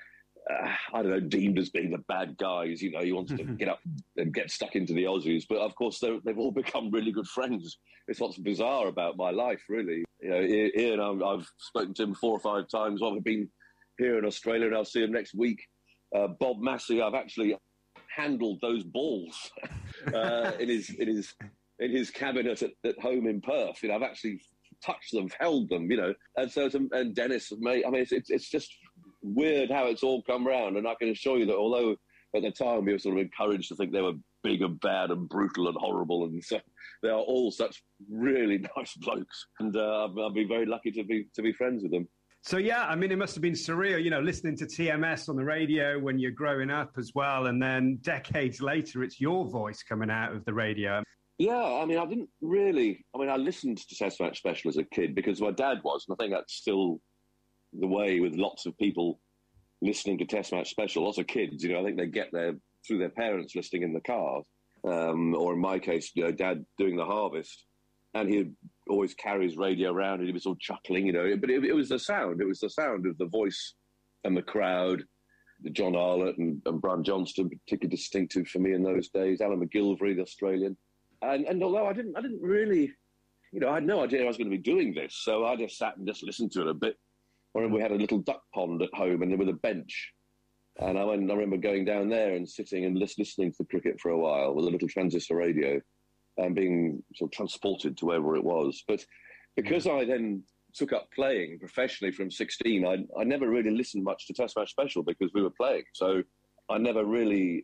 S: uh, I don't know, deemed as being the bad guys. You know, you wanted to get up and get stuck into the Aussies. But, of course, they've all become really good friends. It's what's bizarre about my life, really. You know, Ian, I've spoken to him four or five times while I've been here in Australia, and I'll see him next week. Uh, Bob Massey, I've actually handled those balls uh, in his in his... in his cabinet at, at home in Perth. You know, I've actually touched them, held them, you know. And so, to, and Dennis, mate, I mean, it's, it's, it's just weird how it's all come round. And I can assure you that although at the time we were sort of encouraged to think they were big and bad and brutal and horrible, and so they are all such really nice blokes. And uh, I've, I've been very lucky to be to be friends with them.
Q: So, yeah, I mean, it must have been surreal, you know, listening to T M S on the radio when you're growing up as well. And then decades later, it's your voice coming out of the radio.
S: Yeah, I mean, I didn't really... I mean, I listened to Test Match Special as a kid because my dad was, and I think that's still the way with lots of people listening to Test Match Special. Lots of kids, you know, I think they get there through their parents listening in the car, um, or in my case, you know, Dad doing the harvest. And he'd always carry his radio around and he was all chuckling, you know. But it, it was the sound. It was the sound of the voice and the crowd. The John Arlott and, and Brian Johnston, particularly distinctive for me in those days. Alan McGilvray, the Australian. And, and although I didn't, I didn't really, you know, I had no idea I was going to be doing this, so I just sat and just listened to it a bit. I remember we had a little duck pond at home, and there was a bench, and I, went, I remember going down there and sitting and listening to the cricket for a while with a little transistor radio, and being sort of transported to wherever it was. But because I then took up playing professionally from sixteen, I, I never really listened much to Test Match Special because we were playing, so I never really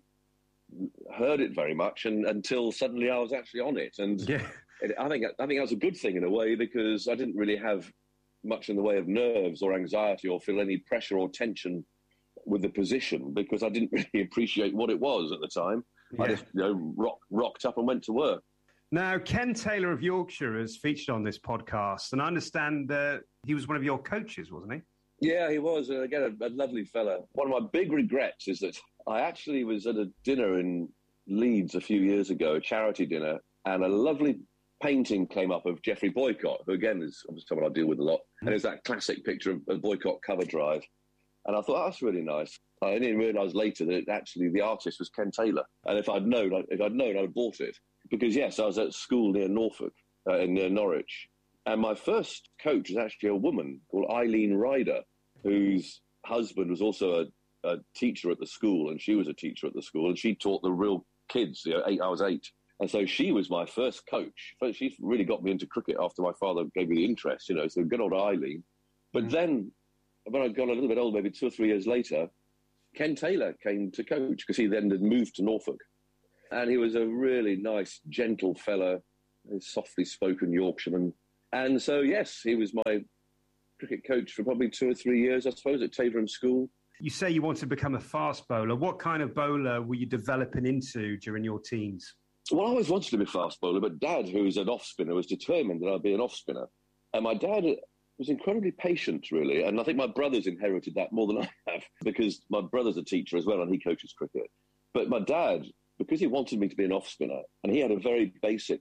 S: heard it very much and, until suddenly I was actually on it. And
Q: yeah.
S: it, I think I think that was a good thing in a way because I didn't really have much in the way of nerves or anxiety or feel any pressure or tension with the position because I didn't really appreciate what it was at the time. Yeah. I just you know rock, rocked up and went to work.
Q: Now, Ken Taylor of Yorkshire is featured on this podcast, and I understand that he was one of your coaches, wasn't he?
S: Yeah, he was. Uh, again, a, a lovely fella. One of my big regrets is that I actually was at a dinner in Leeds a few years ago, a charity dinner, and a lovely painting came up of Geoffrey Boycott, who again is obviously someone I deal with a lot, mm-hmm. and it's that classic picture of a Boycott cover drive. And I thought, oh, that's really nice. I didn't realise later that it, actually the artist was Ken Taylor. And if I'd known, if I'd known, I'd have bought it. Because, yes, I was at school near Norfolk, uh, in near Norwich. And my first coach was actually a woman called Eileen Ryder, whose husband was also a, a teacher at the school, and she was a teacher at the school, and she taught the real kids, you know, eight, I was eight. And so she was my first coach. She really got me into cricket after my father gave me the interest, you know, so good old Eileen. But mm. then, when I got a little bit older, maybe two or three years later, Ken Taylor came to coach because he then had moved to Norfolk. And he was a really nice, gentle fella, a softly spoken Yorkshireman. And so, yes, he was my cricket coach for probably two or three years, I suppose, at Taverham School.
Q: You say you want to become a fast bowler. What kind of bowler were you developing into during your teens?
S: Well, I always wanted to be a fast bowler, but Dad, who was an off-spinner, was determined that I'd be an off-spinner. And my dad was incredibly patient, really. And I think my brother's inherited that more than I have, because my brother's a teacher as well, and he coaches cricket. But my dad, because he wanted me to be an off-spinner, and he had a very basic,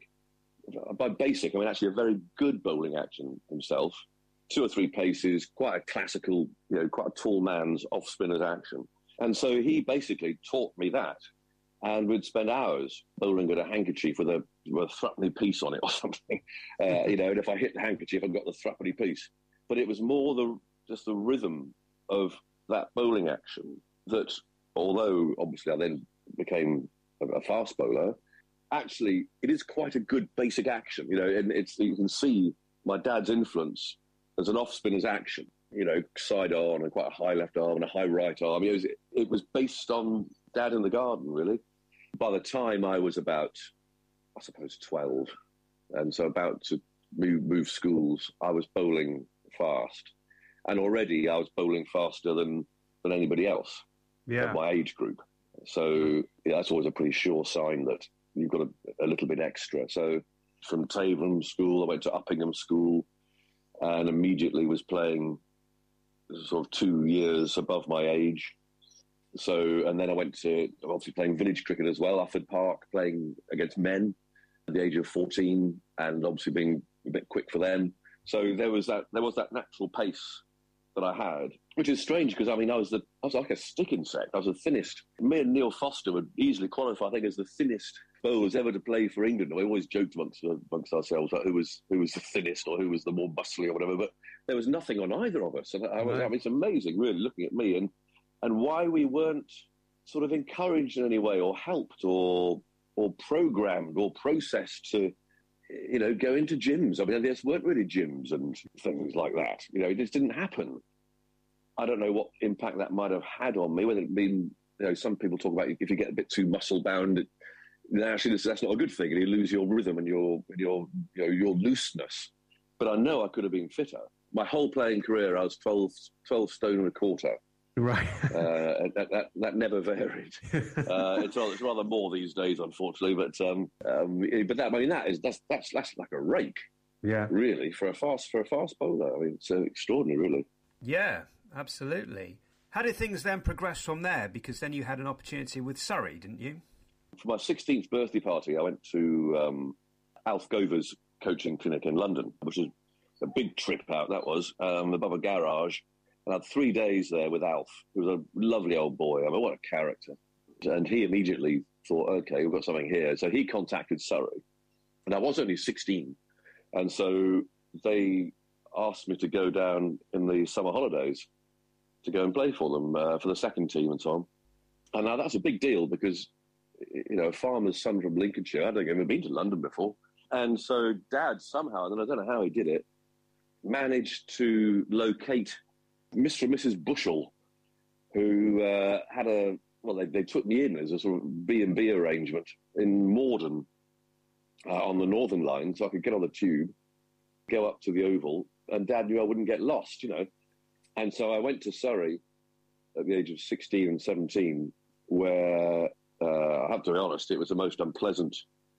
S: by basic, I mean actually a very good bowling action himself, two or three paces, quite a classical, you know, quite a tall man's off-spinner's action. And so he basically taught me that, and we'd spend hours bowling at a handkerchief with a, with a threepenny piece on it or something, uh, you know, and if I hit the handkerchief, I got the threepenny piece. But it was more the just the rhythm of that bowling action that, although obviously I then became a fast bowler, actually it is quite a good basic action, you know, and it's, you can see my dad's influence as an off-spinner's action, you know, side on and quite a high left arm and a high right arm. It was, it was based on Dad in the garden, really. By the time I was about, I suppose, twelve, and so about to move, move schools, I was bowling fast. And already I was bowling faster than, than anybody else
Q: yeah.
S: of my age group. So yeah, that's always a pretty sure sign that you've got a, a little bit extra. So from Taverham School, I went to Uppingham School and immediately was playing sort of two years above my age. So, and then I went to obviously playing village cricket as well, Ufford Park, playing against men at the age of fourteen, and obviously being a bit quick for them. So there was that, there was that natural pace that I had, which is strange because I mean I was the I was like a stick insect. I was the thinnest. Me and Neil Foster would easily qualify, I think, as the thinnest bowlers ever to play for England. We always joked amongst amongst ourselves about who was who was the thinnest or who was the more muscly or whatever. But there was nothing on either of us, and I was. Right. I mean, it's amazing, really, looking at me and and why we weren't sort of encouraged in any way or helped or or programmed or processed to, you know, go into gyms. I mean, there weren't really gyms and things like that. You know, it just didn't happen. I don't know what impact that might have had on me, whether it been, you know, some people talk about if you get a bit too muscle-bound, actually that's not a good thing, and you lose your rhythm and your, your, you know, your looseness. But I know I could have been fitter. My whole playing career, I was twelve, twelve stone and a quarter.
Q: Right.
S: uh, that, that that never varied. Uh, it's, rather, it's rather more these days, unfortunately. But um, um, but that I mean that is that's that's that's like a rake.
Q: Yeah.
S: Really, for a fast for a fast bowler. I mean, it's uh, extraordinary, really.
T: Yeah, absolutely. How did things then progress from there? Because then you had an opportunity with Surrey, didn't you?
S: For my sixteenth birthday party, I went to um, Alf Gover's coaching clinic in London, which was a big trip out. That was um, above a garage. And I had three days there with Alf, who was a lovely old boy. I mean, what a character. And he immediately thought, OK, we've got something here. So he contacted Surrey. And I was only sixteen. And so they asked me to go down in the summer holidays to go and play for them, uh, for the second team and so on. And now that's a big deal because, you know, a farmer's son from Lincolnshire, I don't think I've ever been to London before. And so Dad somehow, and I don't know how he did it, managed to locate Mister and Missus Bushell, who uh, had a, well, they, they took me in as a sort of B and B arrangement in Morden uh, on the Northern Line, so I could get on the tube, go up to the Oval, and Dad knew I wouldn't get lost, you know. And so I went to Surrey at the age of sixteen and seventeen, where, uh, I have to be honest, it was the most unpleasant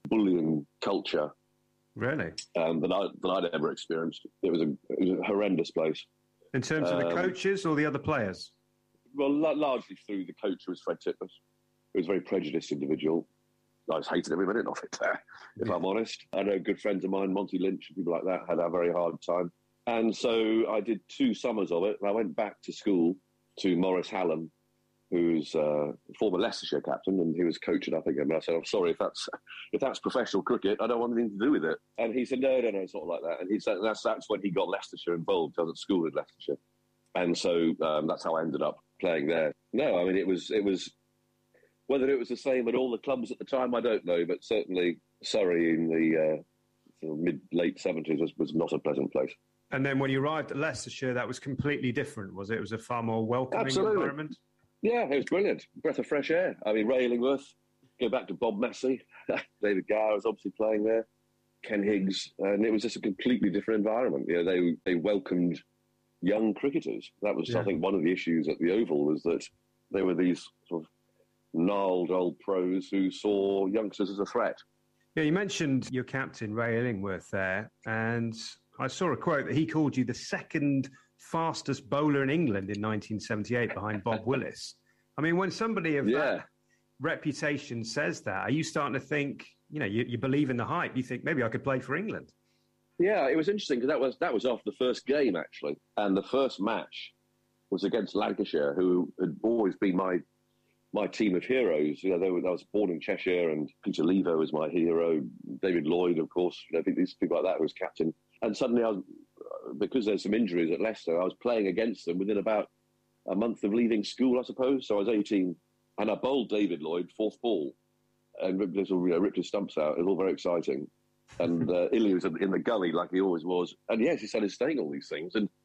S: bullying culture.
Q: Really?
S: Um, that, I, that I'd ever experienced. It was, a, it was a horrendous place.
Q: In terms of the
S: Um,
Q: coaches or the other players?
S: Well, la- largely through the coach, who was Fred Titmus. He was a very prejudiced individual. I just hated every minute of it, if I'm honest. I know good friends of mine, Monty Lynch and people like that, had a very hard time. And so I did two summers of it, and I went back to school to Maurice Hallam, who's uh, former Leicestershire captain, and he was coaching up again. And I said, I'm sorry, if that's if that's professional cricket, I don't want anything to do with it. And he said, no, no, no, it's not like that. And he said that's that's when he got Leicestershire involved. I was at school in Leicestershire. And so um, that's how I ended up playing there. No, I mean, it was it was... Whether it was the same at all the clubs at the time, I don't know, but certainly Surrey in the uh, sort of mid-late seventies was, was not a pleasant place.
Q: And then when you arrived at Leicestershire, that was completely different, was it? It was a far more welcoming
S: Absolutely.
Q: environment?
S: Yeah, it was brilliant. Breath of fresh air. I mean, Ray Illingworth, go back to Bob Massey, David Gower was obviously playing there, Ken Higgs, and it was just a completely different environment. You know, they, they welcomed young cricketers. That was,
Q: Yeah.
S: I think, one of the issues at the Oval was that they were these sort of gnarled old pros who saw youngsters as a threat.
Q: Yeah, you mentioned your captain, Ray Illingworth, there, and I saw a quote that he called you the second fastest bowler in England in nineteen seventy-eight behind Bob Willis. I mean, when somebody of
S: Yeah.
Q: that reputation says that, are you starting to think, you know, you, you believe in the hype? You think, maybe I could play for England?
S: Yeah, it was interesting because that was that was after the first game, actually. And the first match was against Lancashire, who had always been my my team of heroes. You know, they were, I was born in Cheshire, and Peter Lever was my hero. David Lloyd, of course. You know, I think these people like that who was captain. And suddenly, I was, because there's some injuries at Leicester, I was playing against them within about a month of leaving school, I suppose. So I was eighteen, and I bowled David Lloyd, fourth ball, and ripped his, you know, ripped his stumps out. It was all very exciting. And uh, Illy was in the gully like he always was. And yes, he started saying all these things. And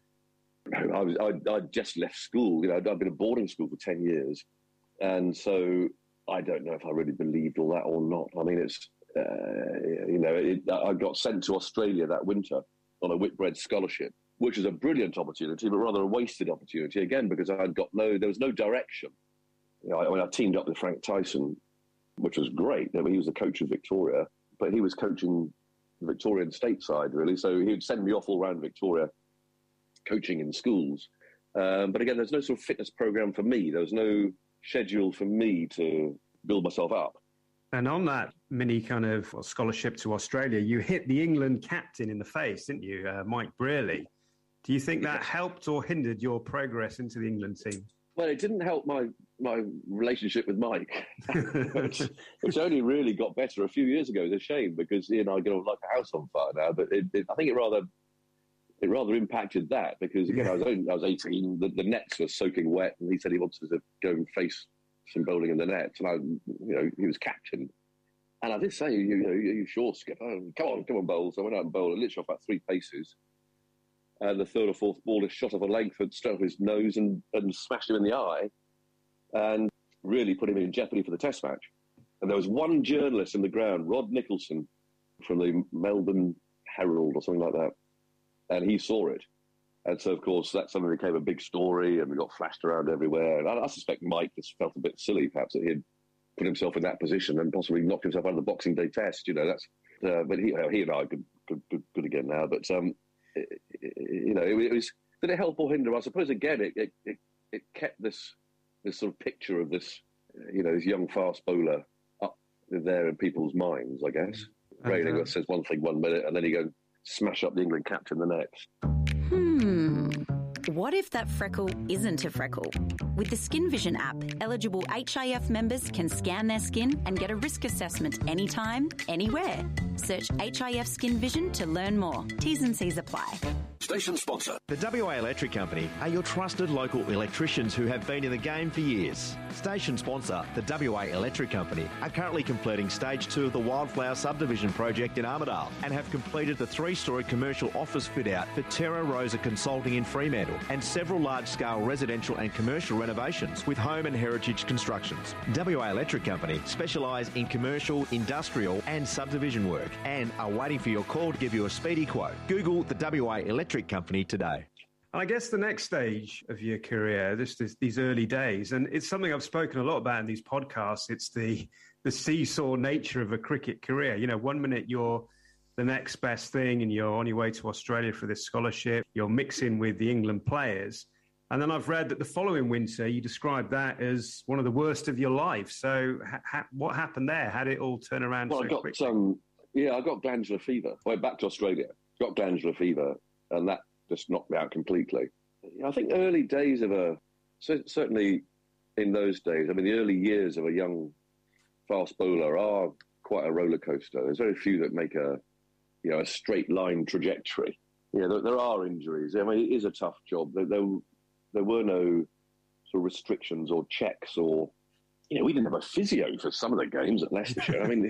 S: I was I'd, I'd just left school. You know, I'd, I'd been at boarding school for ten years. And so I don't know if I really believed all that or not. I mean, it's, uh, you know, it, I got sent to Australia that winter on a Whitbread scholarship, which was a brilliant opportunity, but rather a wasted opportunity, again, because I'd got no, there was no direction. You know, I, I mean, I teamed up with Frank Tyson, which was great. I mean, he was the coach of Victoria, but he was coaching the Victorian stateside, really. So he would send me off all around Victoria, coaching in schools. Um, but again, there's no sort of fitness program for me. There was no schedule for me to build myself up.
Q: And on that mini kind of well, scholarship to Australia, you hit the England captain in the face, didn't you, uh, Mike Brearley? Do you think that helped or hindered your progress into the England team?
S: Well, it didn't help my, my relationship with Mike, which, which only really got better a few years ago. It's a shame because he and I get on like a house on fire now. But it, it, I think it rather it rather impacted that because again I was only, I was eighteen. The, the nets were soaking wet, and he said he wanted to go and face some bowling in the nets, and I, you know, he was captain. And I did say, you know, you sure, Skipper? Come on, come on, bowl. So I went out and bowled, and literally off about three paces. And the third or fourth ball is shot off a Langford, struck his nose and, and smashed him in the eye, and really put him in jeopardy for the Test match. And there was one journalist in the ground, Rod Nicholson, from the Melbourne Herald or something like that, and he saw it. And so, of course, that suddenly became a big story, and we got flashed around everywhere. And I, I suspect Mike just felt a bit silly, perhaps, that he'd put himself in that position and possibly knocked himself out of the Boxing Day Test. You know, that's. Uh, but he, he and I are good, good, good, good again now. But um, it, it, you know, it, it was. Did it help or hinder? I suppose again, it it, it it kept this this sort of picture of this, you know, this young fast bowler up there in people's minds. I guess. Ray Illingworth says one thing one minute, and then he goes smash up the England captain the next.
C: Hmm. What if that freckle isn't a freckle? With the Skin Vision app, eligible H I F members can scan their skin and get a risk assessment anytime, anywhere. Search H I F Skin Vision to learn more. T's and C's apply.
H: Station sponsor. The W A Electric Company are your trusted local electricians who have been in the game for years. Station sponsor, the W A Electric Company, are currently completing stage two of the Wildflower subdivision project in Armidale and have completed the three-storey commercial office fit-out for Terra Rosa Consulting in Fremantle and several large-scale residential and commercial renovations with home and heritage constructions. W A Electric Company specialise in commercial, industrial and subdivision work and are waiting for your call to give you a speedy quote. Google the W A Electric Company today.
Q: I guess the next stage of your career, this, this, these early days, and it's something I've spoken a lot about in these podcasts, it's the the seesaw nature of a cricket career. You know, one minute you're the next best thing and you're on your way to Australia for this scholarship. You're mixing with the England players. And then I've read that the following winter, you described that as one of the worst of your life. So ha- ha- what happened there? How did it all turn around
S: well,
Q: so
S: I got,
Q: quickly?
S: Um, yeah, I got glandular fever. I went back to Australia, got glandular fever, and that just knocked me out completely. I think early days of a, certainly in those days, I mean, the early years of a young fast bowler are quite a roller coaster. There's very few that make a, you know, a straight line trajectory. Yeah, there, there are injuries. I mean, it is a tough job. There, there, there were no sort of restrictions or checks or, you know, we didn't have a physio for some of the games at Leicestershire. I mean,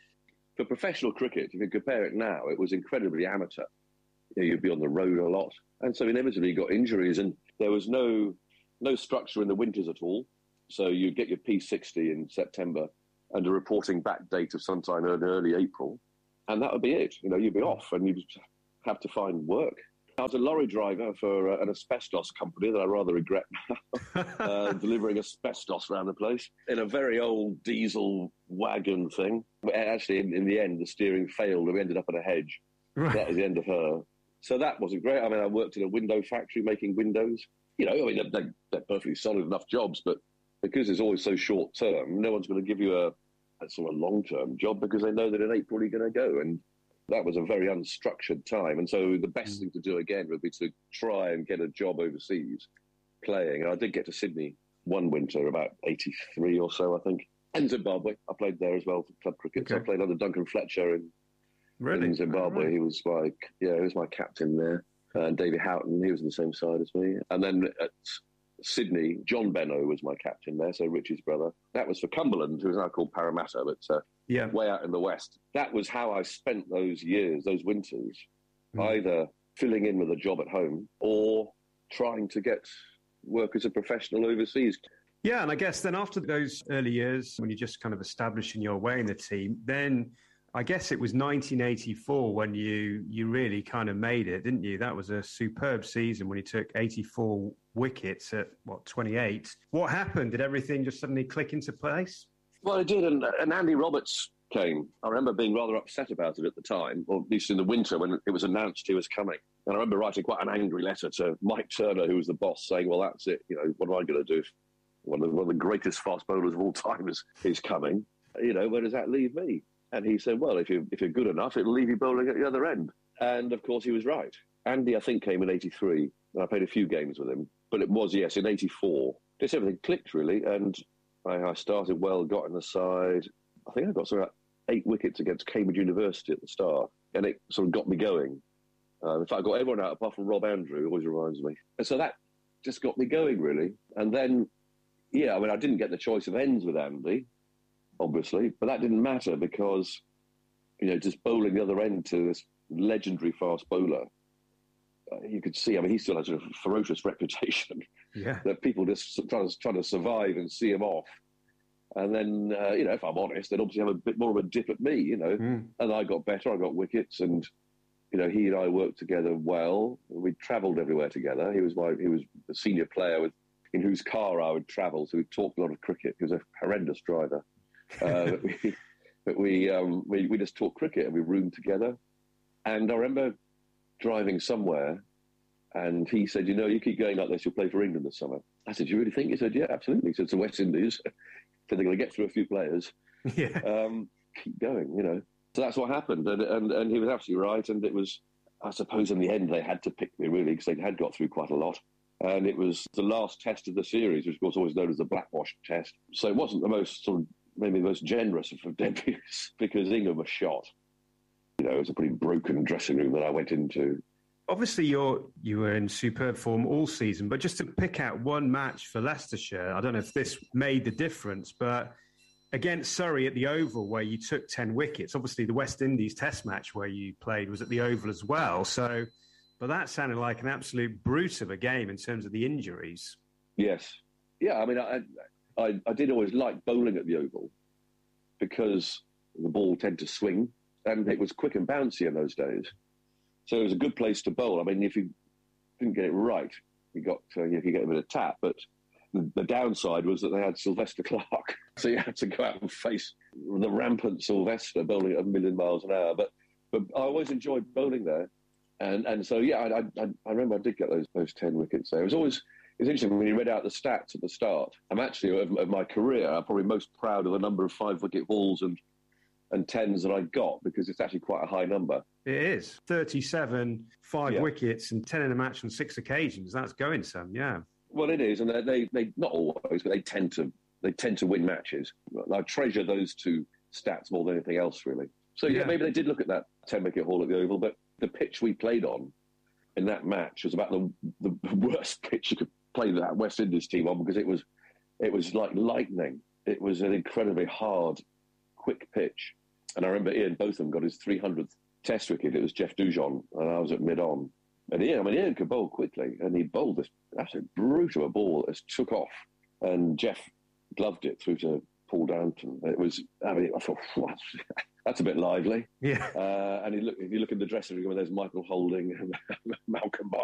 S: for professional cricket, if you compare it now, it was incredibly amateur. You know, you'd be on the road a lot. And so inevitably you got injuries, and there was no no structure in the winters at all. So you'd get your P sixty in September and a reporting back date of sometime in early April, and that would be it. You know, you'd be off and you'd have to find work. I was a lorry driver for uh, an asbestos company that I rather regret now, uh, delivering asbestos around the place in a very old diesel wagon thing. But actually, in, in the end, the steering failed and we ended up in a hedge. Right. That was the end of her. So that wasn't great. I mean, I worked in a window factory making windows. You know, I mean, they're, they're perfectly solid enough jobs, but because it's always so short term, no one's going to give you a, a sort of long term job because they know that in April you're going to go. And that was a very unstructured time. And so the best mm. thing to do again would be to try and get a job overseas playing. And I did get to Sydney one winter, about eighty-three or so, I think. And Zimbabwe. I played there as well for club cricket. Okay. So I played under Duncan Fletcher in, really? in Zimbabwe. Right. He was like, yeah, he was my captain there. And David Houghton, he was on the same side as me. And then at Sydney, John Benno was my captain there, so Richie's brother. That was for Cumberland, who is now called Parramatta, but uh, yeah. way out in the west. That was how I spent those years, those winters, mm. either filling in with a job at home or trying to get work as a professional overseas.
Q: Yeah, and I guess then after those early years, when you're just kind of establishing your way in the team, then I guess it was nineteen eighty-four when you you really kind of made it, didn't you? That was a superb season when you took eighty-four wickets at, what, twenty-eight. What happened? Did everything just suddenly click into place?
S: Well, it did, and, and Andy Roberts came. I remember being rather upset about it at the time, or at least in the winter when it was announced he was coming. And I remember writing quite an angry letter to Mike Turner, who was the boss, saying, well, that's it. You know, what am I going to do? One of, the, one of the greatest fast bowlers of all time is, is coming. You know, where does that leave me? And he said, well, if, you, if you're good enough, it'll leave you bowling at the other end. And, of course, he was right. Andy, I think, came in eighty-three, and I played a few games with him. But it was, yes, in eighty-four. Just everything clicked, really, and I, I started well, got in the side. I think I got sort of eight wickets against Cambridge University at the start, and it sort of got me going. Uh, in fact, I got everyone out apart from Rob Andrew, who always reminds me. And so that just got me going, really. And then, yeah, I mean, I didn't get the choice of ends with Andy, obviously, but that didn't matter because, you know, just bowling the other end to this legendary fast bowler, uh, you could see, I mean, he still has a ferocious reputation.
Q: Yeah.
S: That people just trying to, trying to survive and see him off. And then, uh, you know, if I'm honest, they'd obviously have a bit more of a dip at me, you know. Mm. And I got better, I got wickets, and, you know, he and I worked together well. We travelled everywhere together. He was my, he was a senior player with, in whose car I would travel, so we talked a lot of cricket. He was a horrendous driver. Uh, but we, but we, um, we we just talked cricket and we roomed together. And I remember driving somewhere, and he said, you know, you keep going like this, you'll play for England this summer. I said, you really think? He said, yeah, absolutely. He said, it's the West Indies. So they're going to get through a few players.
Q: Yeah.
S: Um, keep going, you know. So that's what happened. And, and, and he was absolutely right. And it was, I suppose in the end, they had to pick me, really, because they had got through quite a lot. And it was the last test of the series, which was always known as the Blackwash test. So it wasn't the most sort of maybe the most generous of debuts because England was shot. You know, it was a pretty broken dressing room that I went into.
Q: Obviously, you're you were in superb form all season, but just to pick out one match for Leicestershire, I don't know if this made the difference, but against Surrey at the Oval, where you took ten wickets, obviously the West Indies Test match where you played was at the Oval as well. So, but that sounded like an absolute brute of a game in terms of the injuries.
S: Yes. Yeah, I mean, I... I, I did always like bowling at the Oval because the ball tended to swing and it was quick and bouncy in those days. So it was a good place to bowl. I mean, if you didn't get it right, you got uh, you could get a bit of tap, but The, the downside was that they had Sylvester Clarke, so you had to go out and face the rampant Sylvester bowling at a million miles an hour. But but I always enjoyed bowling there, and and so yeah, I I, I remember I did get those those ten wickets there. It was always it's interesting when you read out the stats at the start. I'm actually of, of my career, I'm probably most proud of the number of five wicket hauls and and tens that I got, because it's actually quite a high number.
Q: It is thirty-seven, five
S: Yeah.
Q: wickets, and ten in a match on six occasions. That's going some, yeah.
S: Well, it is, and they, they, they not always, but they tend to they tend to win matches. I treasure those two stats more than anything else, really. So yeah,
Q: Yeah.
S: maybe they did look at that ten wicket haul at the Oval, but the pitch we played on in that match was about the the worst pitch you could play that West Indies team on, because it was it was like lightning. It was an incredibly hard, quick pitch, and I remember Ian Botham got his three hundredth Test wicket. It was Jeff Dujon, and I was at mid-on. And Ian, I mean, Ian could bowl quickly, and he bowled this absolute brute of a ball that just took off. And Jeff gloved it through to Paul Downton. It was, I mean, I thought, what? That's a bit lively.
Q: Yeah.
S: Uh, and you look, if you look in the dressing room, there's Michael Holding, Malcolm